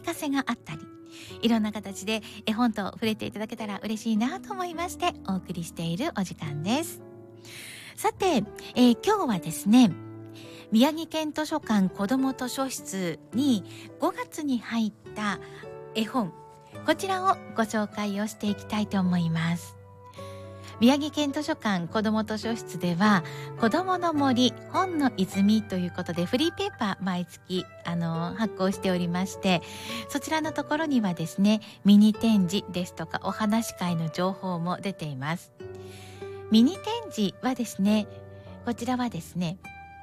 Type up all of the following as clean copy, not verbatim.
かせがあったり、いろんな形で絵本と触れていただけたら嬉しいなと思いましてお送りしているお時間です。さて、今日はですね、宮城県図書館子ども図書室に5月に入った絵本、こちらをご紹介をしていきたいと思います。宮城県図書館子ども図書室では、子どもの森本の泉ということでフリーペーパー毎月発行しておりまして、そちらのところにはですね、ミニ展示ですとかお話会の情報も出ています。ミニ展示はですね、こちらはですね、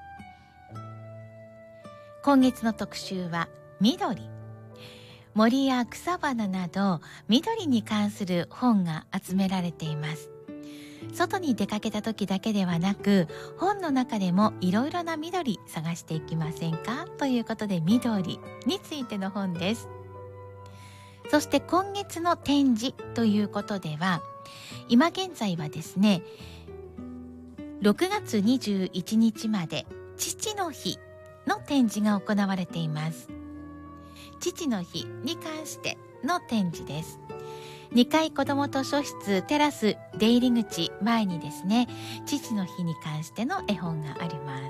今月の特集は緑、森や草花など緑に関する本が集められています。外に出かけた時だけではなく、本の中でもいろいろな緑探していきませんかということで、緑についての本です。そして今月の展示ということでは、今現在はですね、6月21日まで父の日の展示が行われています。父の日に関しての展示です。2階子ども図書室テラス出入り口前にですね、父の日に関しての絵本があります。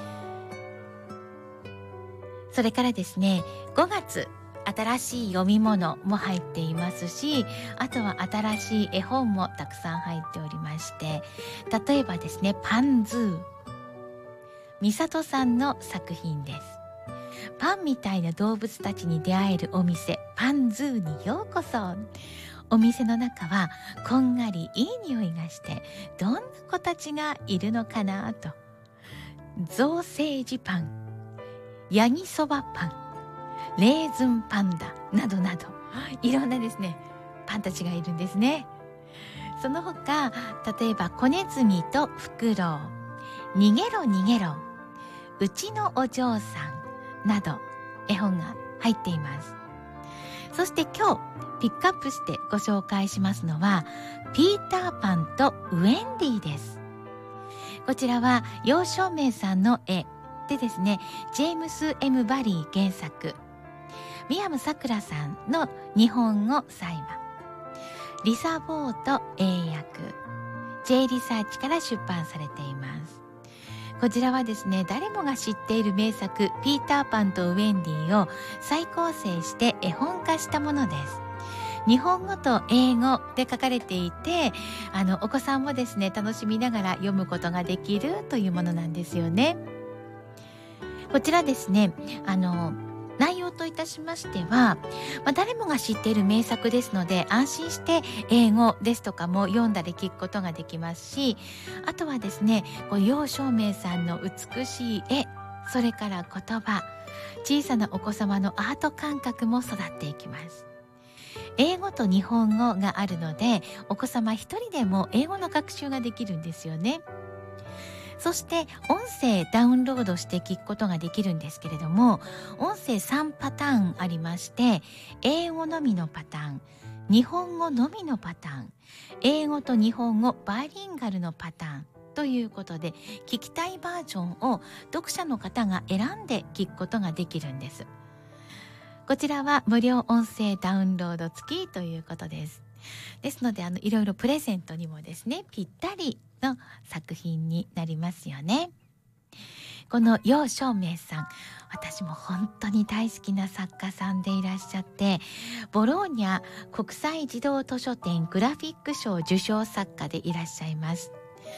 それからですね、5月新しい読み物も入っていますし、あとは新しい絵本もたくさん入っておりまして、例えばですね、パンズー、みさとさんの作品です。パンみたいな動物たちに出会えるお店、パンズーにようこそ。お店の中はこんがりいい匂いがして、どんな子たちがいるのかなと。ゾーセージパン、ヤギそばパン、レーズンパンダなどなど、いろんなですね、パンたちがいるんですね。その他、例えば子ネズミとフクロウ、逃げろ逃げろ、うちのお嬢さんなど絵本が入っています。そして今日ピックアップしてご紹介しますのは、ピーターパンとウェンディです。こちらは楊照明さんの絵でですね、ジェームス・ M ・バリー原作、宮武さくらさんの日本語採話、リサ・ボート英訳、J リサーチから出版されています。こちらはですね、誰もが知っている名作ピーターパンとウェンディを再構成して絵本化したものです。日本語と英語で書かれていて、お子さんもですね、楽しみながら読むことができるというものなんですよね。こちらですね、内容といたしましては、誰もが知っている名作ですので、安心して英語ですとかも読んだり聞くことができますし、あとはですね、楊照明さんの美しい絵、それから言葉、小さなお子様のアート感覚も育っていきます。英語と日本語があるので、お子様一人でも英語の学習ができるんですよね。そして音声ダウンロードして聞くことができるんですけれども、音声3パターンありまして、英語のみのパターン、日本語のみのパターン、英語と日本語バイリンガルのパターンということで、聞きたいバージョンを読者の方が選んで聞くことができるんです。こちらは無料音声ダウンロード付きということです。ですので、いろいろプレゼントにもですね、ぴったりの作品になりますよね。この楊照明さん、私も本当に大好きな作家さんでいらっしゃって、ボローニャ国際児童図書展グラフィック賞受賞作家でいらっしゃいます。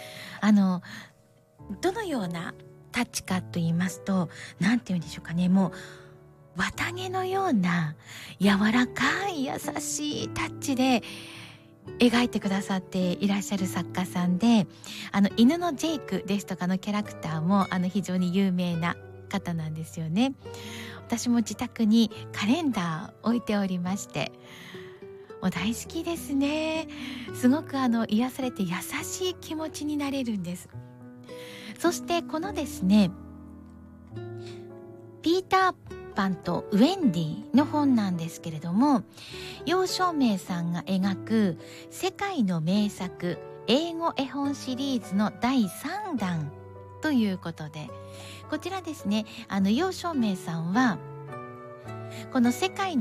どのようなタッチかと言いますと、なんて言うんでしょうかね、もう綿毛のような柔らかい優しいタッチで描いてくださっていらっしゃる作家さんで、犬のジェイクですとかのキャラクターも非常に有名な方なんですよね。私も自宅にカレンダー置いておりまして、もう大好きですね。すごく癒されて優しい気持ちになれるんです。そしてこのですね、ピーターパンとウェンディの本なんですけれども、楊照明さんが描く世界の名作英語絵本シリーズの第3弾ということで、こちらですね、楊照明さんはこの世界の